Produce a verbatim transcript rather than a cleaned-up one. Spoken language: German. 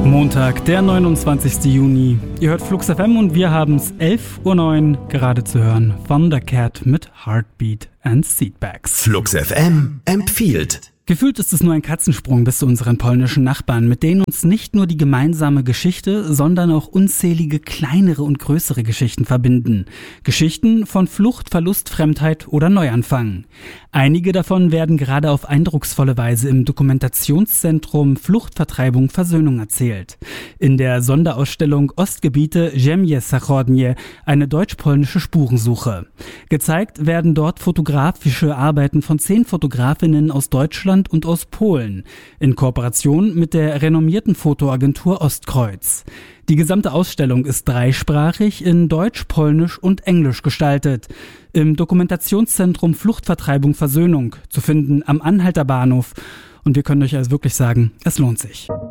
Montag, der neunundzwanzigsten Juni. Ihr hört Flux F M und wir haben es elf Uhr neun gerade zu hören. Thundercat mit Heartbeat and Seatbacks. Flux F M empfiehlt. Gefühlt ist es nur ein Katzensprung bis zu unseren polnischen Nachbarn, mit denen uns nicht nur die gemeinsame Geschichte, sondern auch unzählige kleinere und größere Geschichten verbinden. Geschichten von Flucht, Verlust, Fremdheit oder Neuanfang. Einige davon werden gerade auf eindrucksvolle Weise im Dokumentationszentrum Flucht, Vertreibung, Versöhnung erzählt. In der Sonderausstellung Ostgebiete Ziemie Zachodnie, eine deutsch-polnische Spurensuche. Gezeigt werden dort fotografische Arbeiten von zehn Fotografinnen aus Deutschland und aus Polen, in Kooperation mit der renommierten Fotoagentur Ostkreuz. Die gesamte Ausstellung ist dreisprachig in Deutsch, Polnisch und Englisch gestaltet. Im Dokumentationszentrum Flucht, Vertreibung, Versöhnung, zu finden am Anhalter Bahnhof. Und wir können euch also wirklich sagen, es lohnt sich.